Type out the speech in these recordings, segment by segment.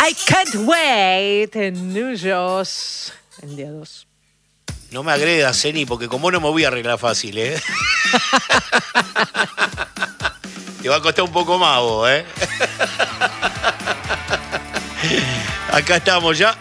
I can't wait en New York el día 2. No me agredas, Zeni, porque como no me voy a arreglar fácil, ¿eh? Te va a costar un poco más vos, ¿eh? Acá estamos ya,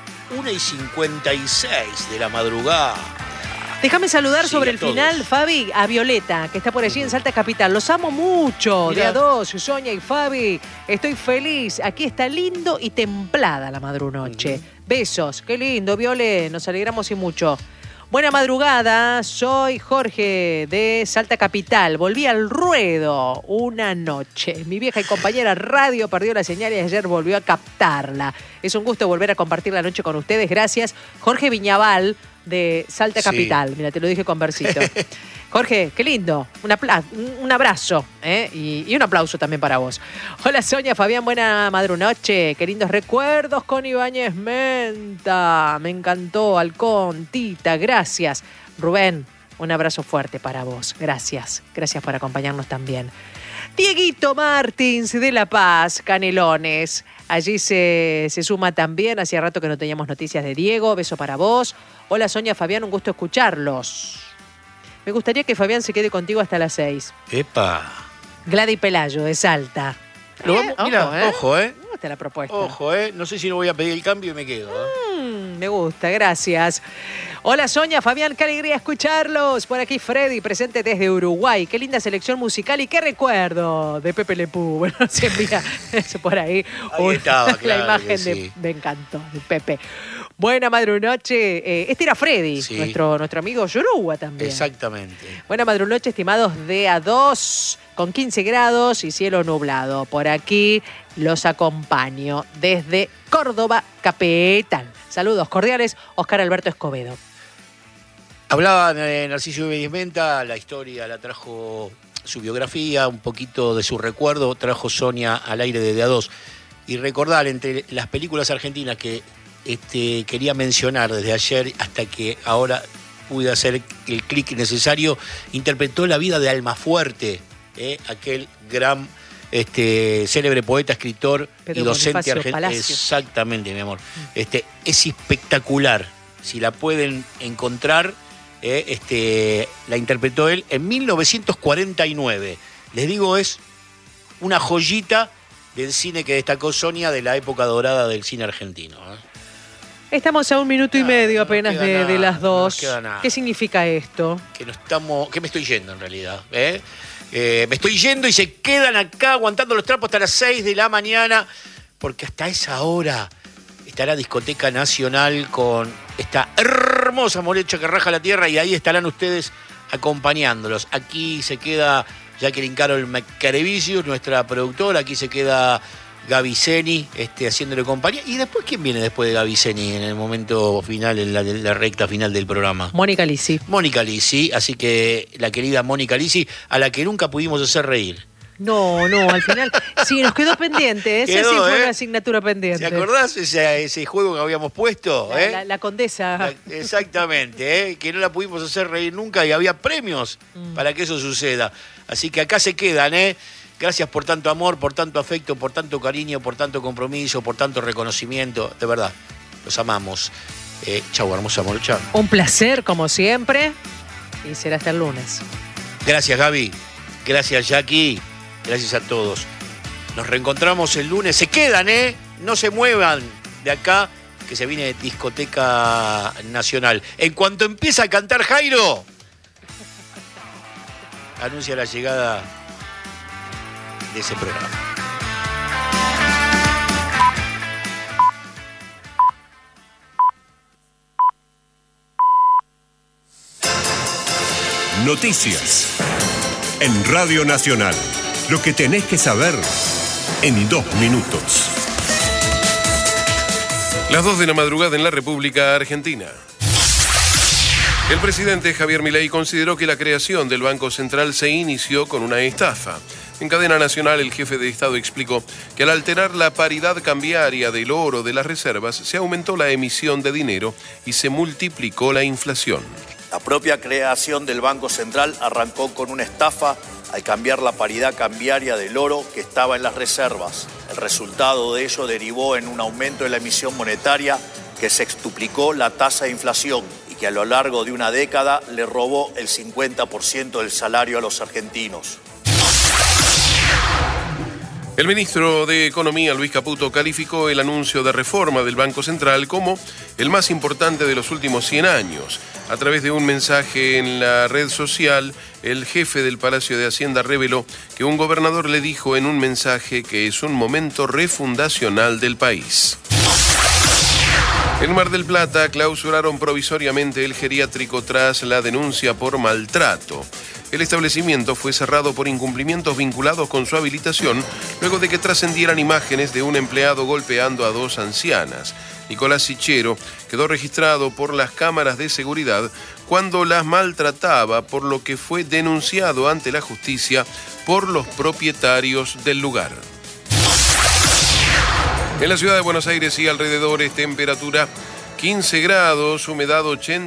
1:56 de la madrugada. Déjame saludar Sí, sobre a el todos. final, Fabi, a Violeta, que está por allí en Salta Capital. Los amo mucho, Mirá. de a dos, Sonia y Fabi. Estoy feliz. Aquí está lindo y templada la madrunoche. Besos. Qué lindo, Viole. Nos alegramos y mucho. Buena madrugada. Soy Jorge de Salta Capital. Volví al ruedo una noche. Mi vieja y compañera radio perdió la señal y ayer volvió a captarla. Es un gusto volver a compartir la noche con ustedes. Gracias. Jorge Viñaval, de Salta Sí. Capital. Mira, te lo dije con versito. Jorge, qué lindo. Un abrazo, ¿eh? Y un aplauso también para vos. Hola, Sonia, Fabián, buena madrunoche. Qué lindos recuerdos con Ibáñez Menta. Me encantó, Halcón, Tita, gracias. Rubén, un abrazo fuerte para vos. Gracias. Gracias por acompañarnos también. Dieguito Martins de La Paz, Canelones. Allí se suma también. Hacía rato que no teníamos noticias de Diego. Beso para vos. Hola, Sonia, Fabián, un gusto escucharlos. Me gustaría que Fabián se quede contigo hasta las 6. ¡Epa! Gladys Pelayo, de Salta. Lo vamos, mira, ojo, ¿eh? Me gusta la propuesta. Ojo, ¿eh? No sé si no voy a pedir el cambio y me quedo, ¿eh? Me gusta, gracias. Hola, Sonia, Fabián, qué alegría escucharlos. Por aquí Freddy, presente desde Uruguay. Qué linda selección musical y qué recuerdo de Pepe Le Pew. Bueno, se envía eso por ahí. Ahí estaba, la claro imagen que de... sí. Me encantó, de Pepe. Buena madrunoche. Este era Freddy, Sí. nuestro amigo Yoruba también. Exactamente. Buena madrunoche, estimados de A2, con 15 grados y cielo nublado. Por aquí los acompaño desde Córdoba, capital. Saludos cordiales, Oscar Alberto Escobedo. Hablaba de Narciso Ibáñez Menta, la historia la trajo su biografía, un poquito de su recuerdo, trajo Sonia al aire de A2. Y recordar, entre las películas argentinas que quería mencionar desde ayer hasta que ahora pude hacer el clic necesario, interpretó la vida de Almafuerte, aquel gran célebre poeta, escritor Pedro y docente Bonifacio argentino. Palacios. Exactamente, mi amor. Es espectacular. Si la pueden encontrar, la interpretó él en 1949. Les digo, es una joyita del cine que destacó Sonia de la época dorada del cine argentino. Estamos a 1 minuto y medio no apenas queda de nada, las no 2. nos queda nada. ¿Qué significa esto? Que me estoy yendo en realidad. Me estoy yendo y se quedan acá aguantando los trapos hasta las 6 de la mañana, porque hasta esa hora estará Discoteca Nacional con esta hermosa molecha que raja la tierra y ahí estarán ustedes acompañándolos. Aquí se queda Jacqueline Carol Macarevicius, nuestra productora, aquí se queda Gaby Zeni, haciéndole compañía. ¿Y después quién viene después de Gaby Zeni en el momento final, en la recta final del programa? Mónica Lisi. Mónica Lisi, así que la querida Mónica Lisi, a la que nunca pudimos hacer reír. No, al final sí, nos quedó pendiente. Esa Quedó, sí fue ¿eh? una asignatura pendiente. ¿Te acordás ese juego que habíamos puesto? La condesa. Exactamente, que no la pudimos hacer reír nunca y había premios para que eso suceda. Así que acá se quedan, Gracias por tanto amor, por tanto afecto, por tanto cariño, por tanto compromiso, por tanto reconocimiento. De verdad, los amamos. Chau, hermosa morocha. Un placer, como siempre. Y será hasta el lunes. Gracias, Gaby. Gracias, Jackie. Gracias a todos. Nos reencontramos el lunes. Se quedan, No se muevan de acá, que se viene Discoteca Nacional. En cuanto empieza a cantar Jairo, anuncia la llegada de ese programa. Noticias en Radio Nacional. Lo que tenés que saber en 2 minutos. Las 2 de la madrugada en la República Argentina. El presidente Javier Milei consideró que la creación del Banco Central se inició con una estafa. En cadena nacional, el jefe de Estado explicó que al alterar la paridad cambiaria del oro de las reservas, se aumentó la emisión de dinero y se multiplicó la inflación. La propia creación del Banco Central arrancó con una estafa al cambiar la paridad cambiaria del oro que estaba en las reservas. El resultado de ello derivó en un aumento de la emisión monetaria que sextuplicó la tasa de inflación y que a lo largo de una década le robó el 50% del salario a los argentinos. El ministro de Economía, Luis Caputo, calificó el anuncio de reforma del Banco Central como el más importante de los últimos 100 años. A través de un mensaje en la red social, el jefe del Palacio de Hacienda reveló que un gobernador le dijo en un mensaje que es un momento refundacional del país. En Mar del Plata clausuraron provisoriamente el geriátrico tras la denuncia por maltrato. El establecimiento fue cerrado por incumplimientos vinculados con su habilitación, luego de que trascendieran imágenes de un empleado golpeando a 2 ancianas. Nicolás Sichero quedó registrado por las cámaras de seguridad cuando las maltrataba, por lo que fue denunciado ante la justicia por los propietarios del lugar. En la ciudad de Buenos Aires y alrededores, temperatura 15 grados, humedad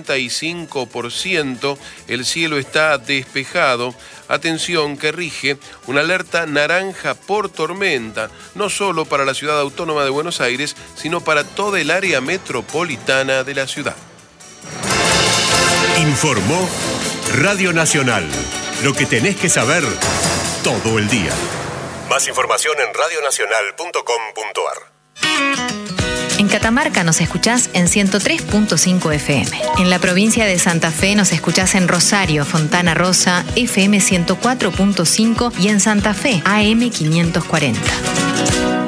85%, el cielo está despejado. Atención, que rige una alerta naranja por tormenta, no solo para la ciudad autónoma de Buenos Aires, sino para toda el área metropolitana de la ciudad. Informó Radio Nacional. Lo que tenés que saber todo el día. Más información en radionacional.com.ar. En Catamarca nos escuchás en 103.5 FM. En la provincia de Santa Fe nos escuchás en Rosario, Fontana Rosa, FM 104.5 y en Santa Fe, AM 540.